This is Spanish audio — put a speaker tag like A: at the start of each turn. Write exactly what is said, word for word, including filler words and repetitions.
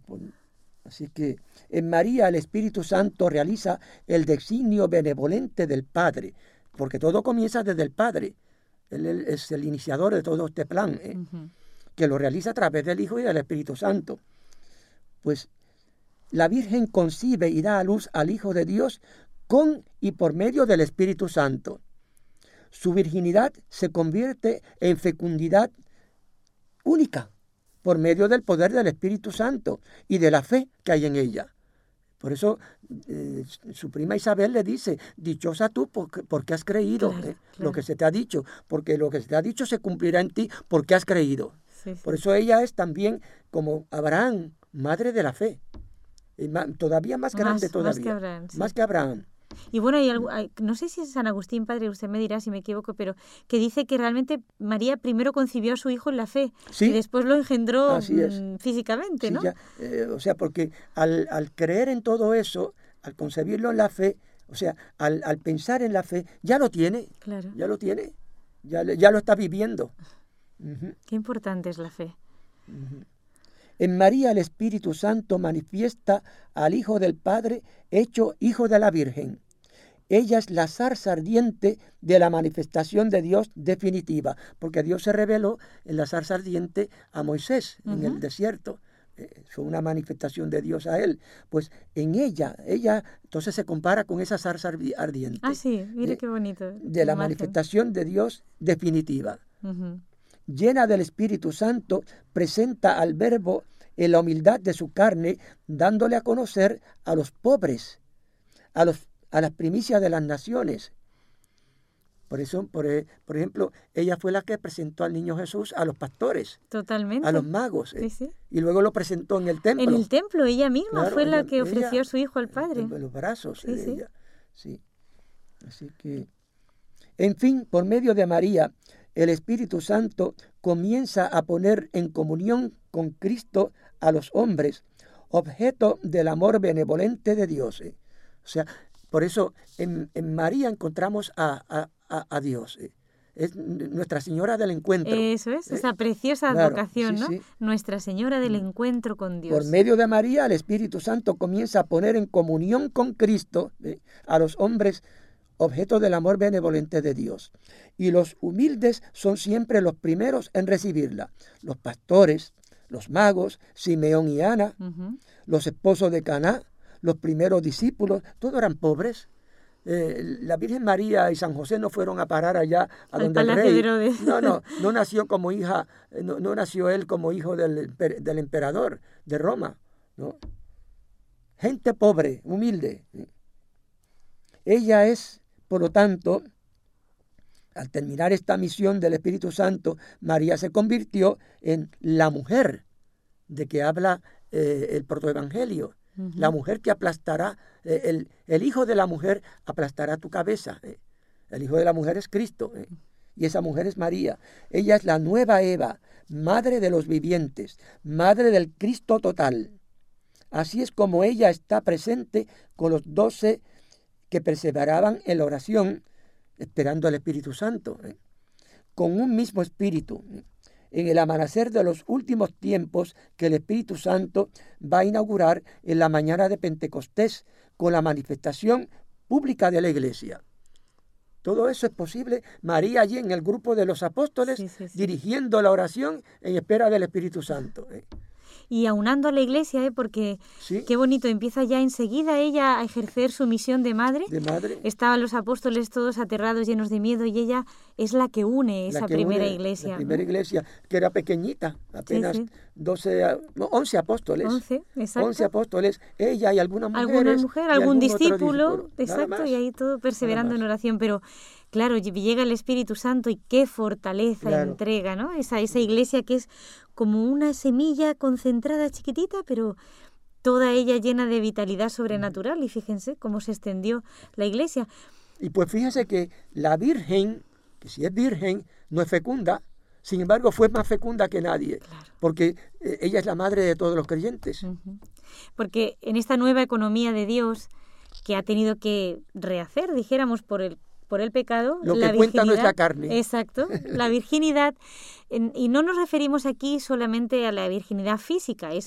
A: Por, así que en María el Espíritu Santo realiza el designio benevolente del Padre, porque todo comienza desde el Padre. Él, él es el iniciador de todo este plan, ¿eh? Uh-huh. Que lo realiza a través del Hijo y del Espíritu Santo. Pues la Virgen concibe y da a luz al Hijo de Dios con y por medio del Espíritu Santo. Su virginidad se convierte en fecundidad única por medio del poder del Espíritu Santo y de la fe que hay en ella. Por eso eh, su prima Isabel le dice, dichosa tú porque, porque has creído, claro, eh, claro. Lo que se te ha dicho, porque lo que se te ha dicho se cumplirá en ti porque has creído. Sí, sí. Por eso ella es también como Abraham, madre de la fe. Y más, todavía más grande más, todavía. Más que Abraham. Sí. Más que Abraham.
B: Y bueno, hay algo, hay, no sé si es San Agustín, padre, usted me dirá si me equivoco, pero que dice que realmente María primero concibió a su hijo en la fe, ¿sí? Y después lo engendró mmm, físicamente,
A: sí,
B: ¿no?
A: Ya, eh, o sea, porque al, al creer en todo eso, al concebirlo en la fe, o sea, al, al pensar en la fe, ya lo tiene, claro. ya lo tiene, ya, ya lo está viviendo.
B: Uh-huh. Qué importante es la fe.
A: Uh-huh. En María el Espíritu Santo manifiesta al Hijo del Padre hecho Hijo de la Virgen. Ella es la zarza ardiente de la manifestación de Dios definitiva, porque Dios se reveló en la zarza ardiente a Moisés uh-huh. en el desierto. Eh, fue una manifestación de Dios a él. Pues en ella, ella entonces se compara con esa zarza ardiente.
B: Ah, sí, mire eh, qué bonito.
A: De la imagen. Manifestación de Dios definitiva. Uh-huh. Llena del Espíritu Santo, presenta al Verbo en la humildad de su carne, dándole a conocer a los pobres, a, los, a las primicias de las naciones. Por eso, por, por ejemplo, ella fue la que presentó al niño Jesús a los pastores.
B: Totalmente.
A: A los magos. ¿eh?
B: Sí, sí.
A: Y luego lo presentó en el templo.
B: En el templo, ella misma
A: claro,
B: fue
A: ella,
B: la que ofreció
A: ella,
B: a su hijo al Padre.
A: En los brazos
B: sí,
A: de
B: sí.
A: ella. Sí. Así que, en fin, por medio de María, el Espíritu Santo comienza a poner en comunión con Cristo a los hombres, objeto del amor benevolente de Dios. ¿eh? O sea, por eso en, en María encontramos a, a, a, a Dios. ¿eh? Es Nuestra Señora del Encuentro.
B: Eso es, ¿eh? Esa preciosa
A: claro,
B: advocación,
A: sí,
B: ¿no?
A: Sí.
B: Nuestra Señora del Encuentro con Dios.
A: Por medio de María, el Espíritu Santo comienza a poner en comunión con Cristo ¿eh? a los hombres, objeto del amor benevolente de Dios. Y los humildes son siempre los primeros en recibirla. Los pastores, los magos, Simeón y Ana, uh-huh. los esposos de Caná, los primeros discípulos, todos eran pobres. Eh, la Virgen María y San José no fueron a parar allá a
B: Al
A: donde el
B: Palacio
A: rey.
B: de Herodes.
A: No, no, no nació como hija, no, no nació él como hijo del, del emperador de Roma. ¿no? Gente pobre, humilde. Ella es, por lo tanto, al terminar esta misión del Espíritu Santo, María se convirtió en la mujer de que habla eh, el protoevangelio. Uh-huh. La mujer que aplastará, eh, el, el hijo de la mujer aplastará tu cabeza. Eh. El hijo de la mujer es Cristo, eh. y esa mujer es María. Ella es la nueva Eva, madre de los vivientes, madre del Cristo total. Así es como ella está presente con los doce que perseveraban en la oración, esperando al Espíritu Santo, ¿eh? con un mismo espíritu, ¿eh? en el amanecer de los últimos tiempos que el Espíritu Santo va a inaugurar en la mañana de Pentecostés, con la manifestación pública de la Iglesia. Todo eso es posible. María allí en el grupo de los apóstoles, sí, sí, sí. dirigiendo la oración en espera del Espíritu Santo, ¿eh?
B: Y aunando a la Iglesia, ¿eh? porque ¿Sí? qué bonito, empieza ya enseguida ella a ejercer su misión de madre.
A: De madre.
B: Estaban los apóstoles todos aterrados, llenos de miedo, y ella es la que une esa
A: la que
B: primera
A: une,
B: iglesia.
A: La primera
B: ¿no?
A: iglesia, que era pequeñita, apenas sí, sí. doce, no, once apóstoles.
B: once, exacto.
A: once apóstoles, ella y algunas mujeres.
B: Alguna mujer, algún
A: algún
B: discípulo,
A: discípulo.
B: exacto, y ahí todo perseverando en oración, pero... Claro, llega el Espíritu Santo y qué fortaleza
A: claro.
B: entrega, ¿no? Esa, esa iglesia que es como una semilla concentrada chiquitita, pero toda ella llena de vitalidad sobrenatural. Y fíjense cómo se extendió la iglesia.
A: Y pues fíjense que la Virgen, que si es virgen, no es fecunda, sin embargo fue más fecunda que nadie, claro. porque eh, ella es la madre de todos los creyentes.
B: Uh-huh. Porque en esta nueva economía de Dios que ha tenido que rehacer, dijéramos, por el por el pecado,
A: lo que
B: la
A: cuenta
B: virginidad,
A: nuestra carne.
B: Exacto, la virginidad, en, y no nos referimos aquí solamente a la virginidad física, esa